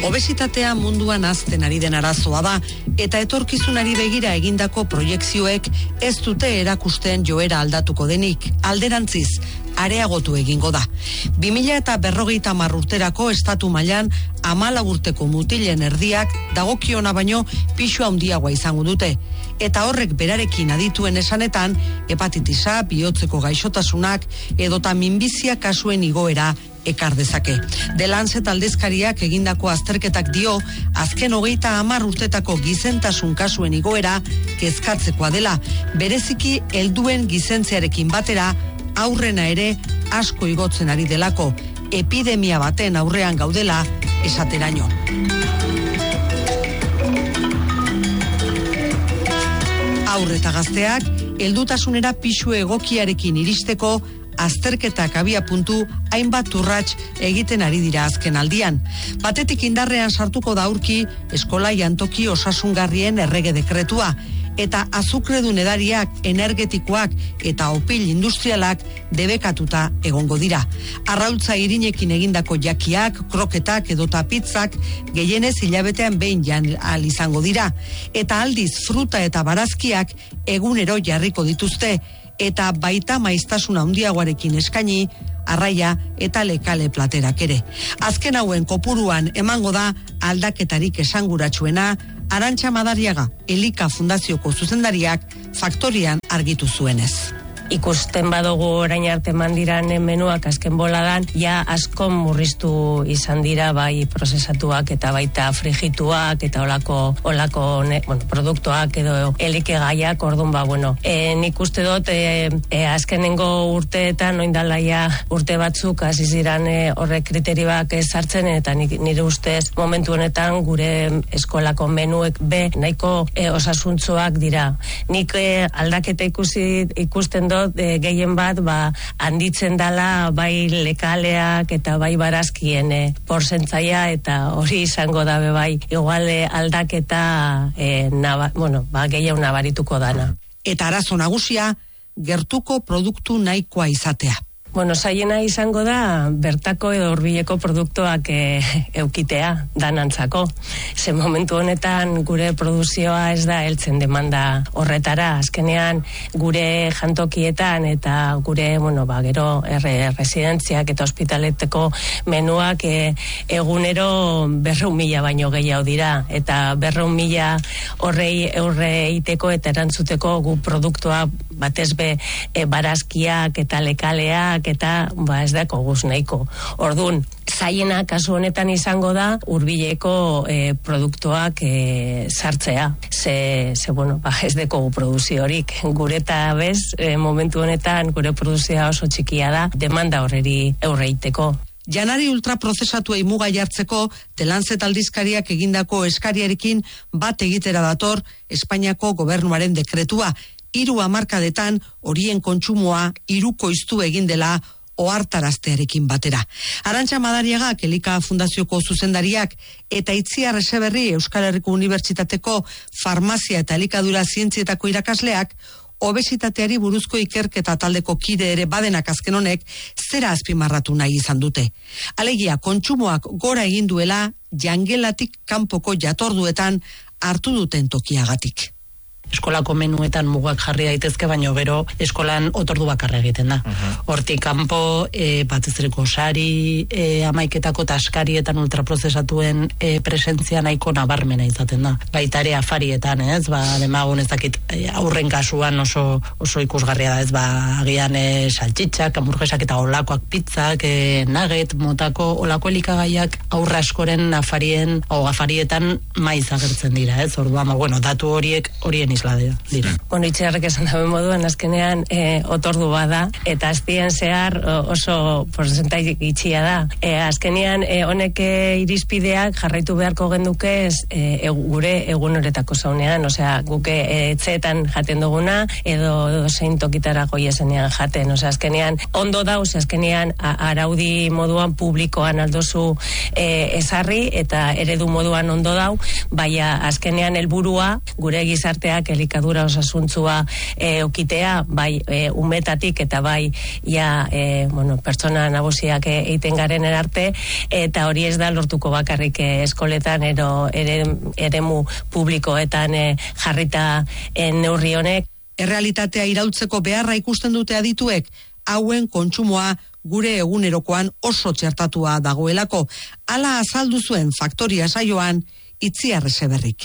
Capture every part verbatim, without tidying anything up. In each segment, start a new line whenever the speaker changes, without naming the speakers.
Obesitatea munduan hazten ari den arazoa da, eta etorkizunari begira egindako proiekzioek ez dute erakusten joera aldatuko denik. Alderantziz, areagotu egingo da. bi mila eta berrogeita hamar urterako estatu mailan hamalau urteko mutilen erdiak dagokiona baino pisu handiagoa izango dute. Eta horrek berarekin adituen esanetan, hepatitisa, bihotzeko gaixotasunak edota minbizia kasuen igoera ekar dezake. The Lancet aldizkariak egindako azterketak dio, azken hogeita hamar urtetako gizentasun kasuen igoera kezkatzekoa dela, bereziki helduen gizentziarekin batera, aurrena ere asko igotzen ari delako, epidemia baten aurrean gaudela esateraino. Haur eta gazteak heldutasunera pisu egokiarekin iristeko azterketak abia puntu hainbat urrats egiten ari dira azken aldian. Batetik indarrean sartuko da aurki eskola jantoki osasungarrien errege dekretua, eta azukredun edariak, energetikoak eta opil industrialak debekatuta egongo dira. Arraultza irinekin egindako jakiak, kroketak edota pizzak gehienez hilabetean behin jan ahal izango dira. Eta aldiz fruta eta barazkiak egunero jarriko dituzte, eta baita maiztasun handiagoarekin eskaini, arraia eta lekale platerak ere. Azken hauen kopuruan emango da aldaketarik esanguratsuena, Arantxa Madariaga, Elika Fundazioko zuzendariak faktorian argitu zuenez.
Ikusten badugu orain arte mandiran menuak azken boladan, ja asko murriztu izan dira bai prozesatuak eta baita frigituak eta olako, olako ne, bueno, produktuak edo elikegaiak, orduan ba, bueno, e, nik uste dut e, e, azkenengo urteetan, oindalaia urte batzuk hasi ziran e, horrek kriterioak sartzen, eta nik, nire ustez momentu honetan gure eskolako menuek be nahiko e, osasuntzuak dira. Nik e, aldaketa ikusi ikusten dut E, gehien bat ba, handitzen dala bai lekaleak eta bai barazkien e, porcentaia, eta hori izango dabe bai igual e, aldaketa e, naba, bueno, ba, gehiago nabarituko dana.
Eta arazo nagusia, gertuko produktu nahikoa izatea.
Bueno, zaiena izango da bertako edo hurbileko produktuak e, eukitea danantzako. Ze momentu honetan gure produzioa ez da heltzen demanda horretara. Azkenean gure jantokietan eta gure, bueno, ba, gero erre, residentziak eta ospitaleteko menuak e, egunero berreun mila baino gehiago dira. Eta berreun mila horrei aurre egiteko eta erantzuteko gu produktua batez be e, barazkiak eta lekaleak eta ba ez dako guz nahiko. Ordun, zaiena kasu honetan izango da hurbileko e, produktuak e, sartzea. Ze, ze bueno, ba ez deko produziorik. Gure eta bez, e, momentu honetan gure produzioa oso txikia da, demanda horreri aurre egiteko.
Janari ultraprozesatuei muga jartzeko The Lancet aldizkariak egindako eskariarekin bat egitera dator Espainiako gobernuaren dekretua. Hiru hamarkadetan horien kontsumoa hirukoiztu egin dela ohartaraztearekin batera. Arantxa Madariagak, Elika Fundazioko zuzendariak, eta Itziar Eseberri Euskal Herriko Unibertsitateko farmazia eta elikadura zientzietako irakasleak, obesitateari buruzko ikerketa taldeko kide ere badenak azken honek zera azpimarratu nahi izan dute. Alegia, kontsumoak gora egin duela jangelatik kanpoko jatorduetan hartu duten tokiagatik.
Eskolako menuetan mugak jarri daitezke, baino gero eskolan otordu bakarra egiten da. Hortik uh-huh. kanpo e, batez ere gosari, e, amaiketako taskarietan ultraprozesatuen e, presentzia nahiko nabarmena izaten da. Baita ere afarietan, ez? Ba, demagun ez dakit e, aurren kasuan oso oso ikusgarria da, ez? Ba, agian e, saltxitxak, hamburguesak eta olakoak pizzak, e, nugget, motako olako elikagaiak aurra askoren afarien o afarietan maiz agertzen dira, ez? Orduan, ba, bueno, datu horiek horien isla dira.
Bueno, itxarrek esan dabe moduan, azkenean e, otordu bada, eta azpien zehar oso porzentai itxia da. E, azkenean, e, honek irizpideak jarraitu beharko genduke ez, e, gure egun horretako zaunean, osea, guke etxeetan jaten duguna, edo zein tokitara goiezenean jaten, osea, azkenean, ondo da, osea, azkenean, a, araudi moduan publikoan aldozu e, ezarri, eta eredu moduan ondo dau, baina azkenean helburua gure gizarteak gazteak elikadura osasuntzua e, okitea, bai e, umetatik eta bai ja, e, bueno, pertsona nagusiak egiten garen erarte, eta hori ez da lortuko bakarrik e, eskoletan ero, ere, eremu publikoetan e, jarrita e, neurri honek.
Errealitatea iraultzeko beharra ikusten dute adituek, hauen kontsumoa gure egunerokoan oso txertatua dagoelako. Hala azaldu zuen Faktoria saioan Itziar Ezeberrik.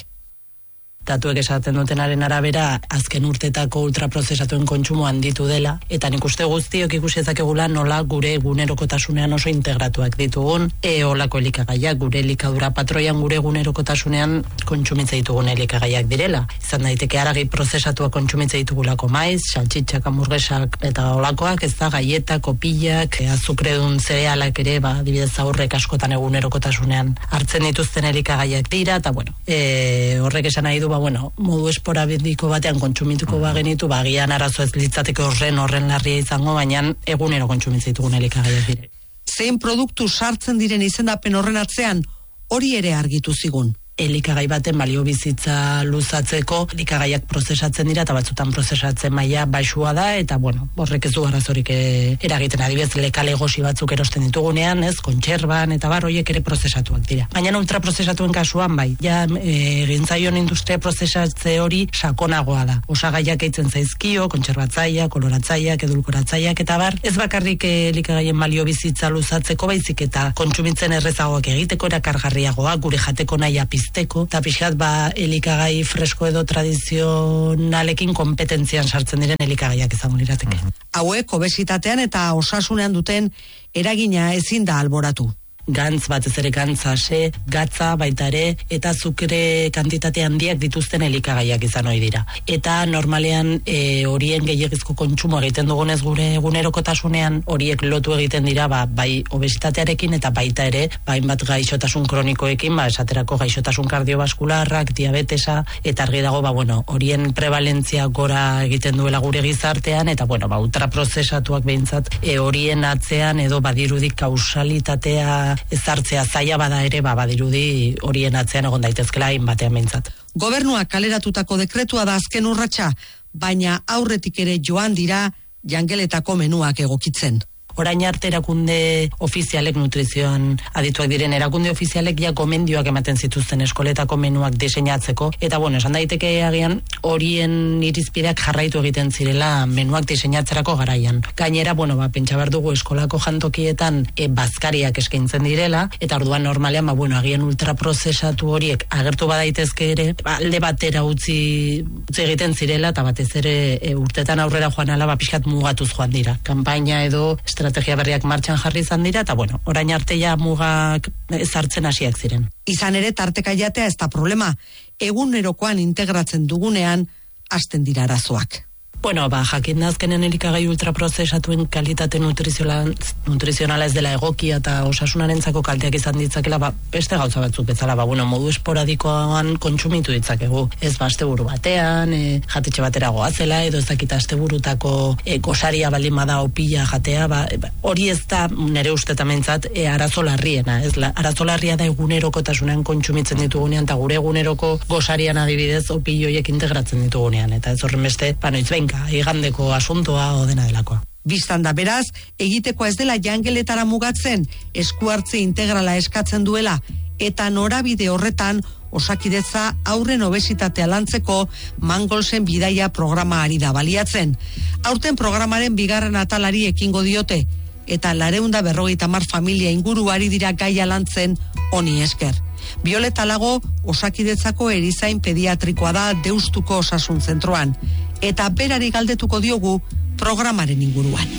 Datuek esaten dutenaren arabera, azken urtetako ultraprozesatuen kontsumo handitu dela, eta nik uste guztiok ikusi ezakegula nola gure egunerokotasunean oso integratuak ditugun, e olako elikagaiak, gure elikadura patroian gure egunerokotasunean kontsumitza ditugun elikagaiak direla. Izan daiteke haragi prozesatua kontsumitza ditugulako maiz, saltxitxak, hamburguesak eta olakoak, ez da gaieta, kopillak, azukredun zerealak ere, ba, dibidez aurrek askotan egunerokotasunean hartzen dituzten elikagaiak dira, eta bueno, e, horrek esan nahi du, ba, bueno, modu esporabidiko batean kontsumituko bagenitu, bagian arazo ez litzateke horren horren larria izango, baina egunero kontsumitzen ditugun elikagaiak dire.
Zein produktu sartzen diren izendapen horren atzean, hori ere argitu zigun.
Elikagai baten balio bizitza luzatzeko elikagaiak prozesatzen dira eta batzutan prozesatzen maila baxua da eta bueno, horrek ez du arazorik eragiten, adibidez lekale gosi batzuk erosten ditugunean, ez, kontserban eta bar horiek ere prozesatuak dira. Baina ultraprozesatuen kasuan bai, ja egin zaion industria prozesatze hori sakonagoa da. Osagaiak eitzen zaizkio, kontserbatzaileak, koloratzaileak, edulkoratzaileak eta bar, ez bakarrik elikagaien balio bizitza luzatzeko, baizik eta kontsumitzen errezagoak egiteko erakargarriagoa, gure jateko nahia pizteko, eta pixkat ba elikagai fresko edo tradizionalekin kompetentzian sartzen diren elikagaiak izango lirateke.
Hauek obesitatean eta osasunean duten eragina ezin da alboratu.
Gantz, batez ere gantzase, gatza baita ere, eta zukre kantitate handiak dituzten elikagaiak izan ohi dira. Eta normalean e, horien gehiagizko kontsumo egiten dugunez gure egunerokotasunean horiek lotu egiten dira ba, bai obesitatearekin eta baita ere bain bat gaixotasun kronikoekin, ba, esaterako gaixotasun kardiobaskularrak, diabetesa, eta argi dago ba, bueno, horien prevalentzia gora egiten duela gure gizartean, eta bueno, ba, ultraprozesatuak behintzat e, horien atzean edo badirudik kausalitatea ezartzea zaila bada ere, ba, badirudi horien atzean egon daitezkela hainbatean behintzat.
Gobernuak kaleratutako dekretua da azken urratsa, baina aurretik ere joan dira jangeletako menuak egokitzen.
Orain arte erakunde ofizialek nutrizioan adituak diren erakunde ofizialek ja gomendioak ematen zituzten eskoletako menuak diseinatzeko, eta bueno, esan daiteke agian horien irizpideak jarraitu egiten zirela menuak diseinatzerako garaian. Gainera, bueno, ba, pentsa behar dugu eskolako jantokietan e, bazkariak eskaintzen direla, eta orduan normalean, ba, bueno, agian ultraprozesatu horiek agertu badaitezke ere, ba, alde batera utzi, utzi egiten zirela, eta batez ere e, urtetan aurrera joan ala, ba, pixkat mugatuz joan dira. Kanpaina edo estrategia berriak martxan jarri izan dira, eta bueno, orain arte ja mugak ezartzen hasiak ziren.
Izan ere tarteka jatea ez da problema, egunerokoan integratzen dugunean hasten dira arazoak.
Bueno, ba, jakin azkenen elikagai ultraprozesatuen kalitate nutrizionala, nutrizionala ez dela egokia eta osasunarentzako kalteak izan ditzakela, ba, beste gauza batzuk bezala, ba, bueno, modu esporadikoan kontsumitu ditzakegu. Ez ba, asteburu batean, e, jatetxe batera goazela, edo ez dakita asteburutako e, gosaria baldin bada opila jatea, ba, e, hori ez da nere ustetamentzat e, arazo larriena, ez la, arazo larria da egunerokotasunean kontsumitzen ditugunean, eta gure eguneroko gosarian adibidez opilioiek integratzen ditugunean, eta ez horren beste, ba, noiz behin igandeko asuntoa o dena delakoa.
Bistan da beraz, egitekoa ez dela jangeletara mugatzen, esku hartze integrala eskatzen duela, eta norabide horretan Osakidetza aurren obesitatea lantzeko Mangolsen bidaia programa ari da baliatzen. Aurten programaren bigarren atalari ekingo diote, eta lareunda berrogeita hamar familia inguruari dira gaia lantzen honi esker. Violeta Lago Osakidetzako erizain pediatrikoa da Deustuko Osasun Zentroan, eta berari galdetuko diogu programaren inguruan.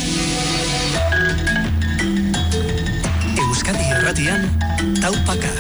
Euskadi Irratian, Taupaka.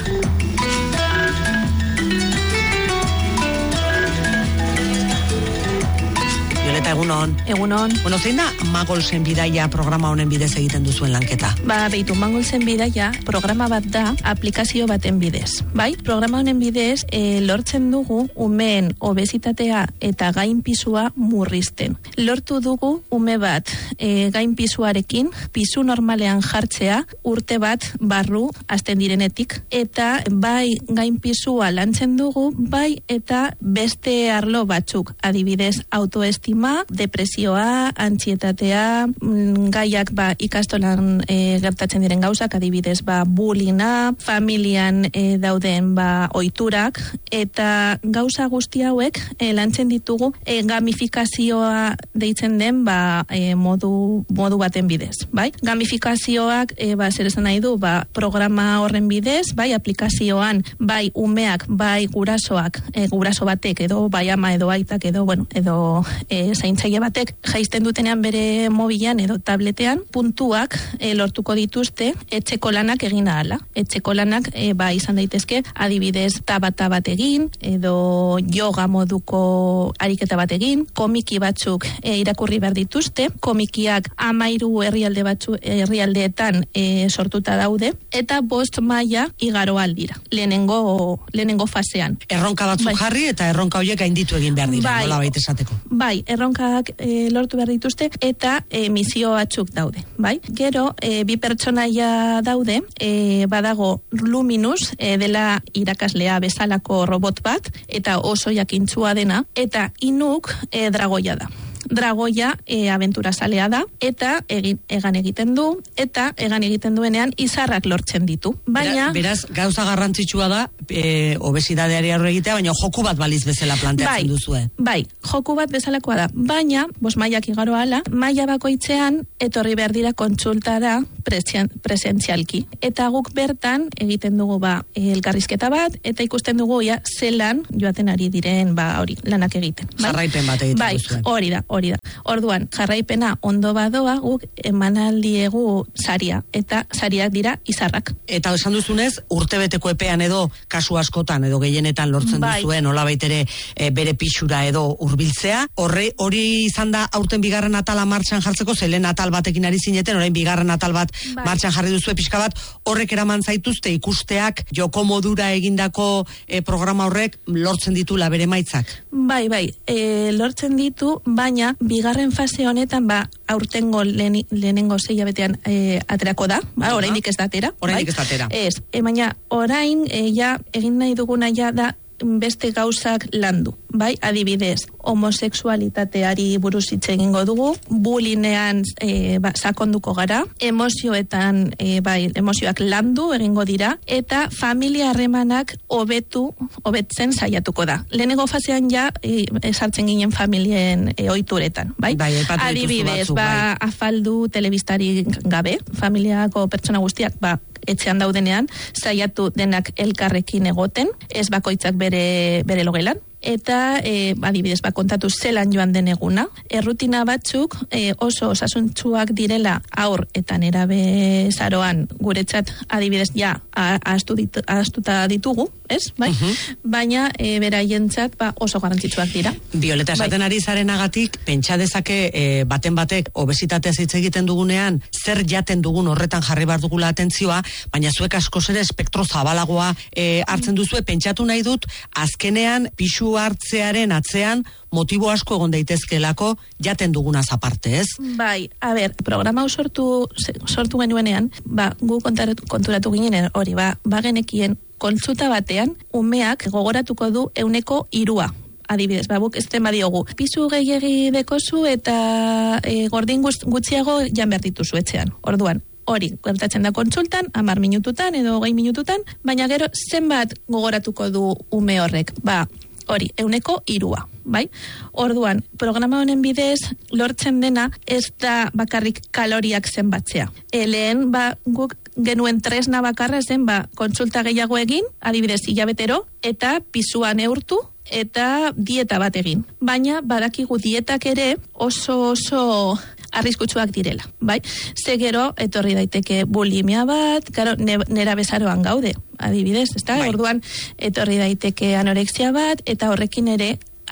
Eta egunon.
Egunon.
Bueno, zein da Magolsen bidaia programa honen bidez egiten duzuen lanketa?
Ba, beitu, Magolsen bidaia programa bat da aplikazio baten bidez. Bai, programa honen bidez e, lortzen dugu umeen obesitatea eta gainpisua murrizten. Lortu dugu ume bat e, gainpisuarekin pisu normalean jartzea urte bat barru hasten direnetik, eta bai gainpisua lantzen dugu, bai eta beste arlo batzuk, adibidez autoestima, depresioa, antsietatea, gaiak ba ikastolan e, gertatzen diren gauzak, adibidez ba bullyinga, familian e, dauden ba ohiturak, eta gauza guzti hauek e, lantzen ditugu e, gamifikazioa deitzen den ba e, modu modu baten bidez, bai? Gamifikazioak e, ba zer esan nahi du, ba programa horren bidez, bai aplikazioan, bai umeak, bai gurasoak, e, guraso batek edo bai ama edo aitak edo bueno, edo e, zaintzaile batek jaisten dutenean bere mobilan edo tabletean puntuak e, lortuko dituzte etxeko lanak egin ahala. Etxeko lanak e, ba izan daitezke adibidez tabata bat egin edo yoga moduko ariketa bat egin, komiki batzuk e, irakurri behar dituzte, komikiak amairu herrialde batzu herrialdeetan e, sortuta daude eta bost maila igaro aldira. Lehenengo lehenengo fasean.
Erronka batzuk bai. Jarri eta erronka horiek gainditu egin behar dira,
bai.
Nola baita esateko.
Bai, erronkak e, lortu behar dituzte eta e, misio batzuk daude, bai? Gero, e, bi pertsonaia daude, e, badago Luminus, e, dela irakaslea bezalako robot bat, eta oso jakintzua dena, eta Inuk e, dragoia da. Dragoia e, abentura salea da, eta egin, egan egiten du, eta egan egiten duenean izarrak lortzen ditu. Baina,
beraz, gauza garrantzitsua da, e, obesidadeari aurre egitea, baina joku bat baliz bezala planteatzen
bai,
duzue.
Bai, joku bat bezalakoa da, baina, bos mailak igaro ala, maila bakoitzean, etorri behar dira kontsultara presentzialki. Eta guk bertan, egiten dugu ba, elkarrizketa bat, eta ikusten dugu ja, zelan joaten ari diren ba, hori, lanak egiten. Bai?
Jarraipen bat egiten
bai,
duzue.
Hori da, hori da. Orduan, jarraipena ondo badoa, guk emanaldiegu saria, eta sariak dira izarrak.
Eta esan duzunez, urtebeteko epean edo kasu askotan edo gehienetan lortzen bai. Duzuen, nola baitere e, bere pixura edo hurbiltzea. Horre, hori izan da aurten bigarren atala martxan jartzeko, zelen atal batekin ari zineten, orain bigarren atal bat bai. Martxan jarri duzue pixka bat, horrek eraman zaituzte ikusteak joko modura egindako e, programa horrek lortzen ditula bere maitzak.
Bai, bai, e, lortzen ditu, baina bigarren fase honetan ba aurtengo lehen, lehenengo zeia betean e, aterako da, ba, oraindik ez da atera.
Oraindik
bai?
ez da atera.
Ez, e, baina orain e, ja egin nahi duguna ja da beste gauzak landu, bai? Adibidez, homosexualitateari buruz hitz egingo dugu, bullyingean e, ba, sakonduko gara, emozioetan e, bai, emozioak landu egingo dira, eta familia harremanak hobetu, hobetzen saiatuko da. Lehenengo fasean ja e, sartzen ginen familien e, ohituretan, bai?
Bai,
adibidez,
batzuk,
ba,
bai.
afaldu telebistari gabe, familiako pertsona guztiak, ba, etxean daudenean, saiatu denak elkarrekin egoten, ez bakoitzak bere, bere logelan, eta e, adibidez ba kontatu zelan joan den eguna. Errutina batzuk e, oso osasuntsuak direla aur eta nerabe zaroan guretzat adibidez ja ahaztu dit, ahaztuta ditugu, ez? Bai? Uh-huh. Baina e, beraientzat ba, oso garrantzitsuak dira.
Violeta, esaten
bai.
Ari zarenagatik, pentsa dezake e, baten batek obesitatea hitz egiten dugunean, zer jaten dugun horretan jarri behar dugula atentzioa, baina zuek askoz ere espektro zabalagoa e, hartzen duzue, pentsatu nahi dut, azkenean pixu hartzearen atzean motibo asko egon daitezkelako jaten dugunaz aparte, ez?
Bai, a ber, programa hau sortu, sortu genuenean, ba, gu kontaratu, konturatu ginen hori, ba, bagenekien kontsulta batean, umeak gogoratuko du euneko irua. Adibidez, ba, buk ezten badiogu. Pisu gehiegi dekozu eta e, gordin gutxiago jan behar dituzu etxean. Orduan, hori, gertatzen da kontsultan, hamar minututan edo hogei minututan, baina gero zenbat gogoratuko du ume horrek. Ba, hori, euneko irua, bai? Orduan, programa honen bidez, lortzen dena ez da bakarrik kaloriak zenbatzea. E, lehen, ba, guk genuen tresna bakarra zen, ba, kontsulta gehiago egin, adibidez hilabetero, eta pisua neurtu, eta dieta bat egin. Baina, badakigu dietak ere oso oso arriskutsuak direla, bai? Ze gero, etorri daiteke bulimia bat, gero, nera bezaroan gaude, adibidez, ezta? Bai. Orduan, etorri daiteke anorexia bat, eta horrekin ere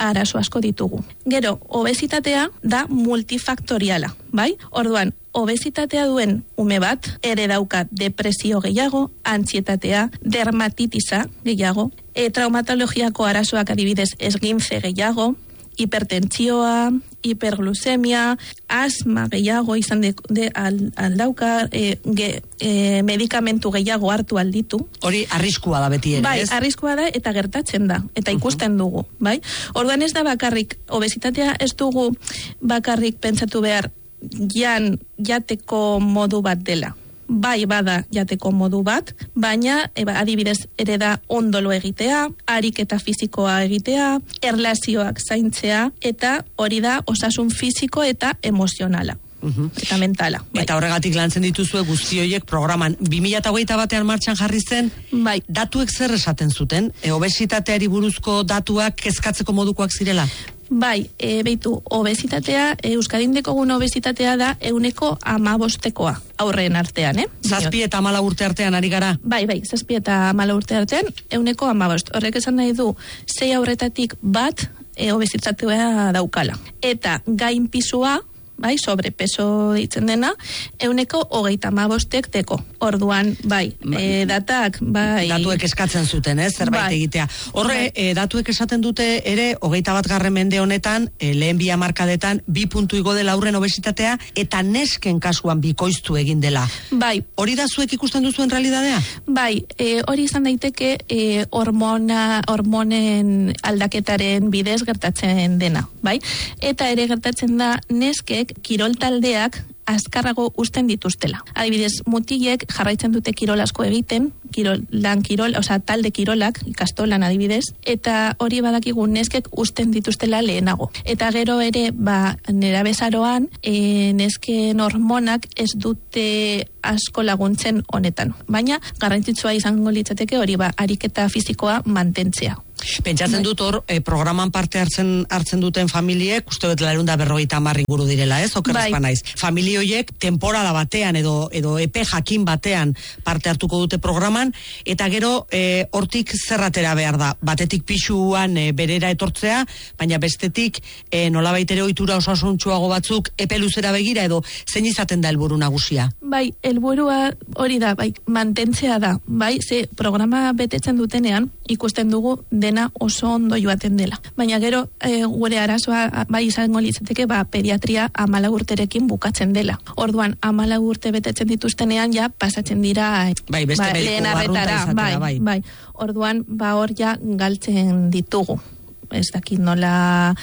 arazo asko ditugu. Gero, obesitatea da multifaktoriala, bai? Orduan, obesitatea duen ume bat ere dauka depresio gehiago, antzietatea, dermatitisa gehiago, e, traumatologiako arazoak adibidez esgintze gehiago, hipertentsioa, hiperglusemia, asma gehiago izan de, de al, aldauka, e, ge, e, medikamentu gehiago hartu alditu.
Hori arriskua da beti ere,
bai,
ez?
Bai, arriskua da eta gertatzen da, eta ikusten dugu, bai? Orduan ez da bakarrik, obesitatea ez dugu bakarrik pentsatu behar jan jateko modu bat dela. Bai, bada jateko modu bat, baina eba, adibidez ere da ondolo egitea, ariketa fisikoa egitea, erlazioak zaintzea, eta hori da osasun fisiko eta emozionala. Uhum. Eta mentala. Bai.
Eta horregatik lantzen dituzue guzti horiek programan. bi mila hogeita batean martxan jarri zen,
bai.
Datuek zer esaten zuten? E, obesitateari buruzko datuak kezkatzeko modukoak zirela?
Bai, e, beitu, obesitatea, e, Euskadin dekogun obesitatea da euneko amabostekoa aurreen artean, eh?
Zazpi eta amala urte artean ari gara?
Bai, bai, zazpi eta amala urte artean euneko amabost. Horrek esan nahi du, sei aurretatik bat e, obesitatea daukala. Eta gain pisua, bai, sobrepeso ditzen dena, euneko hogeita amabostek deko. Orduan, bai, e, datak, bai...
Datuek eskatzen zuten, ez, zerbait bai. Egitea. Horre, bai. e, datuek esaten dute ere, hogeita bat garren mende honetan, e, lehen bi hamarkadetan, bi puntu igo dela aurren obesitatea, eta nesken kasuan bikoiztu egin dela.
Bai.
Hori da zuek ikusten duzuen realidadea?
Bai, e, hori izan daiteke, e, hormona, hormonen aldaketaren bidez gertatzen dena, bai? Eta ere gertatzen da, neskek kirol taldeak azkarrago usten dituztela. Adibidez, mutilek jarraitzen dute kirol asko egiten, kirol, lan kirol, osea talde kirolak, ikastolan adibidez, eta hori badakigu neskek usten dituztela lehenago. Eta gero ere, ba, nerabezaroan, e, nesken hormonak ez dute asko laguntzen honetan. Baina, garrantzitsua izango litzateke hori, ba, ariketa fisikoa mantentzea.
Pentsatzen dut hor, eh, programan parte hartzen hartzen duten familiek, uste dut laurehun eta berrogeita hamar inguru direla, ez? Okerrezpa bai. Naiz. Familie horiek temporada batean edo edo epe jakin batean parte hartuko dute programan, eta gero eh, hortik zerratera behar da. Batetik pisuan eh, berera etortzea, baina bestetik eh, nolabait ere ohitura osasuntsuago batzuk epe luzera begira edo zein izaten da helburu nagusia?
Bai, helburua hori da, bai, mantentzea da, bai, ze programa betetzen dutenean ikusten dugu dena oso ondo joaten dela. Baina gero e, gure arazoa bai izango litzateke ba pediatria hamalau urterekin bukatzen dela. Orduan hamalau urte betetzen dituztenean ja pasatzen dira
bai, beste
ba, lehen arretara, bai, bai, bai. Orduan ba hor ja galtzen ditugu. Ez dakit nola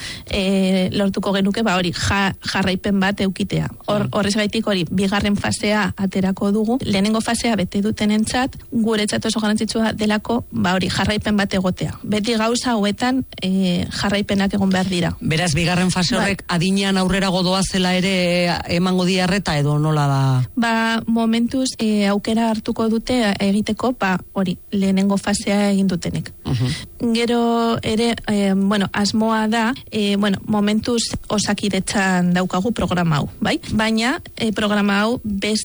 e, lortuko genuke, ba hori ja, jarraipen bat eukitea. Hor, horrez gaitik hori, bigarren fasea aterako dugu, lehenengo fasea bete dutenentzat, guretzat oso garrantzitsua delako, ba hori, jarraipen bat egotea. Beti gauza hauetan e, jarraipenak egon behar dira.
Beraz, bigarren fase horrek ba, adinean aurrera godoa zela ere emango diarreta edo nola da?
Ba, momentuz e, aukera hartuko dute egiteko, ba hori, lehenengo fasea egin dutenek. Uh-huh. Gero ere, e, bueno, asmoa da, e, bueno, momentuz Osakidetzan daukagu programa hau, bai? Baina e, programa hau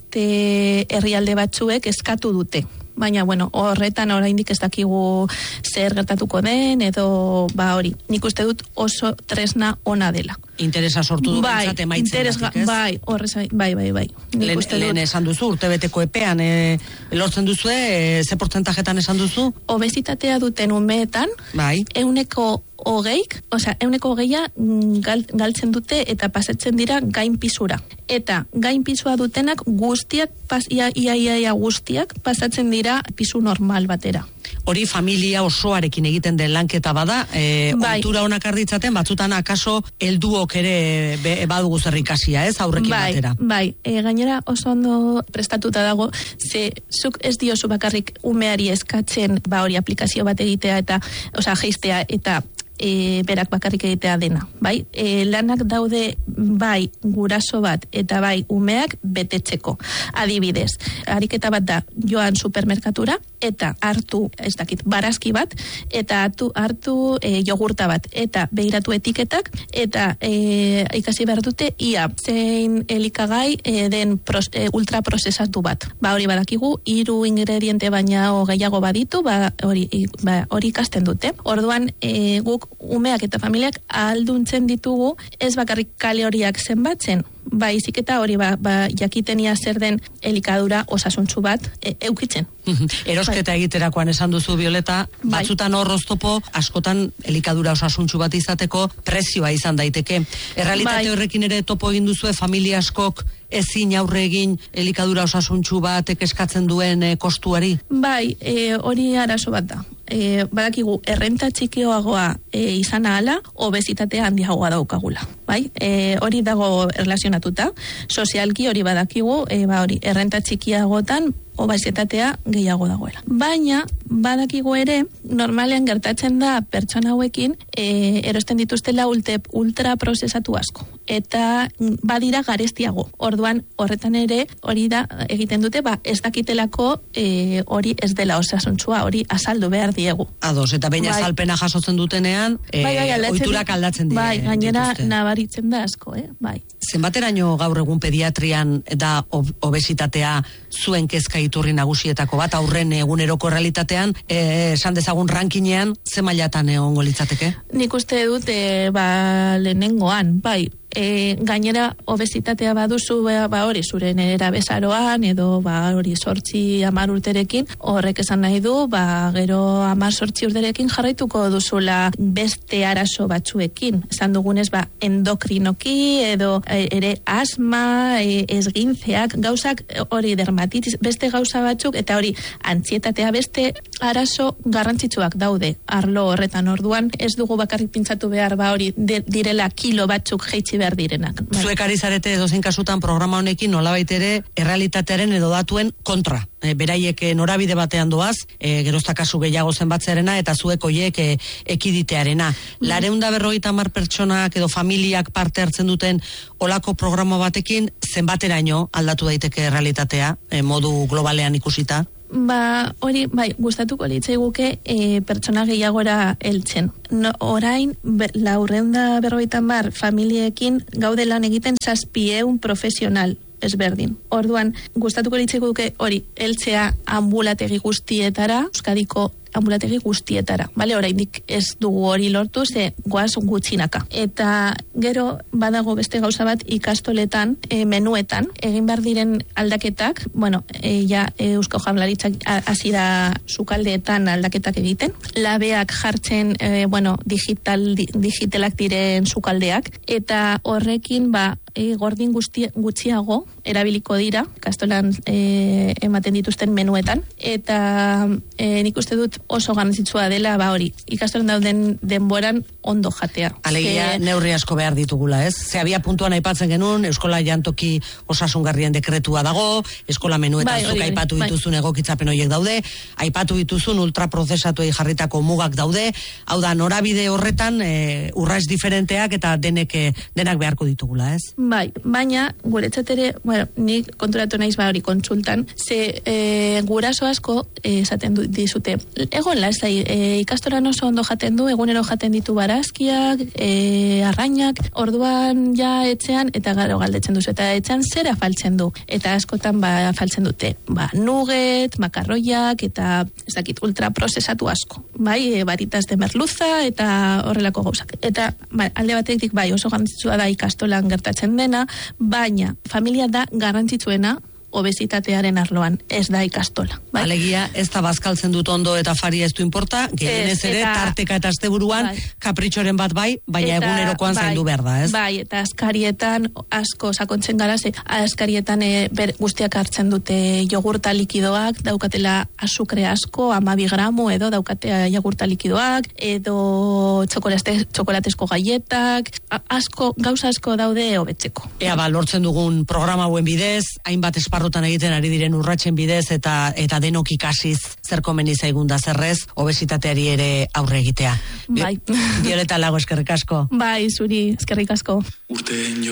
beste herrialde batzuek eskatu dute. Baina, bueno, horretan oraindik ez dakigu zer gertatuko den, edo, ba hori, nik uste dut oso tresna ona dela.
Interesa sortu du
bai,
bentsat emaitzen
interes,
datik, ez?
Bai, horrez, bai, bai, bai.
Lehen, lehen esan duzu, urtebeteko epean, e, lortzen duzu, e, ze portzentajetan esan duzu?
Obesitatea duten umeetan,
bai.
euneko hogeik, osea, euneko hogeia gal, galtzen dute eta pasatzen dira gain pisura. Eta gain pisua dutenak guztiak, pas, ia, ia, ia, ia guztiak pasatzen dira pisu normal batera.
Hori familia osoarekin egiten den lanketa bada, e,
bai.
Ontura honak arditzaten, batzutan akaso helduok ere be, badugu zer ikasia, ez, aurrekin
bai,
batera.
Bai, e, gainera oso ondo prestatuta dago, ze zuk ez diozu bakarrik umeari eskatzen, ba hori aplikazio bat egitea eta, osea, jeistea eta E, berak bakarrik egitea dena, bai? E, lanak daude bai guraso bat eta bai umeak betetzeko. Adibidez, ariketa bat da joan supermerkatura eta hartu, ez dakit, barazki bat eta hartu, hartu e, jogurta bat eta behiratu etiketak eta e, ikasi behar dute ia zein elikagai e, den pros, e, ultraprozesatu bat. Ba hori badakigu, hiru ingrediente baina o gehiago baditu, ba hori ba, hori ikasten dute. Orduan, e, guk guk umeak eta familiak ahalduntzen ditugu ez bakarrik kaloriak zenbatzen, baizik eta hori ba, ba jakitenia zer den elikadura osasuntsu bat e, eukitzen.
Erosketa bai. Egiterakoan esan duzu, Violeta, bai. Batzutan hor oztopo, askotan elikadura osasuntsu bat izateko prezioa izan daiteke. Errealitate bai. Horrekin ere topo egin duzue familia askok ezin aurre egin elikadura osasuntsu batek eskatzen duen e, kostuari? Bai, e, hori arazo bat da. E, badakigu errenta txikioagoa e, izan ahala, obesitatea handiagoa daukagula. Bai? E, hori dago erlazionatuta. Sozialki hori badakigu, e, ba hori, errenta txikiagotan obesitatea gehiago dagoela. Baina, badakigu ere, normalean gertatzen da pertsona hauekin e, erosten dituztela ulte, ultraprozesatu asko. Eta badira garestiago. Orduan, horretan ere, hori da egiten dute, ba, ez dakitelako e, hori ez dela osasuntsua, hori azaldu behar diegu. Ados, eta baina bai. Azalpena jasotzen dutenean, e, bai, bai, oiturak aldatzen dira. Bai, gainera dituzte. Nabaritzen da asko, eh? Bai. Zenbateraino gaur egun pediatrian da obesitatea zuen kezka iturri nagusietako bat, aurren eguneroko realitatean, eh, esan dezagun rankinean, ze mailatan egongo litzateke? Nik uste dut, e, ba, lehenengoan, bai, E, gainera obesitatea baduzu ba, ba hori zuren erabezaroan edo ba hori sortzi hamar urterekin, horrek esan nahi du ba gero hamar sortzi urterekin jarraituko duzula beste arazo batzuekin, esan dugunez ba endokrinoki edo e, ere asma, e, esgintzeak, gauzak hori dermatitis, beste gauza batzuk eta hori antzietatea beste arazo garrantzitsuak daude arlo horretan. Orduan ez dugu bakarrik pintzatu behar ba hori de, direla kilo batzuk jaitsi behar direnak. Bai. Zuek ari zarete edozein kasutan programa honekin nolabait ere errealitatearen edo datuen kontra. E, beraiek norabide batean doaz, e, gerozta kasu gehiago zenbatzearena eta zuek hoiek e, ekiditearena. Mm. Lareunda berrogeita hamar pertsonak edo familiak parte hartzen duten olako programa batekin zenbateraino aldatu daiteke errealitatea, e, modu globalean ikusita? Ba, hori, bai, gustatuko litzaiguke e, pertsona gehiagora heltzen. No, orain, be, laurreunda berrogeita hamar familiekin gaude lan egiten zazpieun profesional ezberdin. Orduan, gustatuko litzaiguke hori, heltzea ambulategi guztietara, Euskadiko ambulategi guztietara. Bale, oraindik ez dugu hori lortu, ze goaz gutxinaka. Eta gero badago beste gauza bat ikastoletan, e, menuetan, egin behar diren aldaketak, bueno, e, ja e, Eusko Jaurlaritzak hasi da sukaldeetan aldaketak egiten, labeak jartzen, e, bueno, digital, di, digitalak diren sukaldeak, eta horrekin, ba, e, gordin guzti, gutxiago erabiliko dira, ikastolan e, ematen dituzten menuetan, eta e, nik uste dut oso garrantzitsua dela, ba hori, ikastolen dauden denboran ondo jatea. Alegia, Ze... neurri asko behar ditugula, ez? Ze abia puntuan aipatzen genuen, eskola jantoki osasungarrien dekretua dago, eskola menuetan bai, zuk aipatu bai. Dituzun egokitzapen horiek daude, aipatu dituzun ultraprozesatuei jarritako mugak daude, hau da, norabide horretan e, urraiz diferenteak eta denek denak beharko ditugula, ez? Bai, baina, guretzat ere, bueno, nik konturatu naiz ba hori kontsultan, ze e, guraso asko esaten du, dizute, egon lasai, e, ikastoran oso ondo jaten du, egunero jaten ditu barazkiak, e, arrainak, orduan ja etxean, eta gero galdetzen duzu, eta etxean zera faltzen du, eta askotan ba faltzen dute, ba nugget, makarroiak, eta ez dakit, ultraprozesatu asko, bai, e, baritas de merluza, eta horrelako gauzak. Eta ba, alde batetik bai, oso garrantzitsua da ikastolan gertatzen dena, baina familia da garrantzitsuena obesitatearen arloan, ez da ikastola. Bai? Alegia, ez da bazkaltzen dut ondo eta fari ez du importa, gehienez ere, eta, tarteka eta asteburuan, bai. Kapritxoren bat bai, baina eta, egunerokoan bai, zaindu behar da, ez? Bai, eta askarietan asko sakontzen gara, ze askarietan e, ber, guztiak hartzen dute jogurta likidoak, daukatela azukre asko, amabi gramo edo daukatea jogurta likidoak, edo txokolate, txokolatesko gaietak, asko, gauza asko daude hobetzeko. Ea ba, lortzen dugun programa hauen bidez, hainbat esparru rotan egiten ari diren urratsen bidez eta eta denok ikasiz zer komeni zaigun da zerrez obesitateari ere aurre egitea. Bai. Violeta Lago, eskerrik asko. Bai, zuri, eskerrik asko. Urte